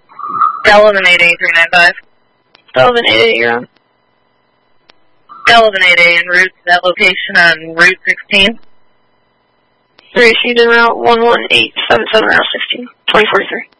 Delavan 88395. Delavan 88, you're on. Delavan 88 en route to that location on Route 16. Received en route 11877, Route 16, 2043.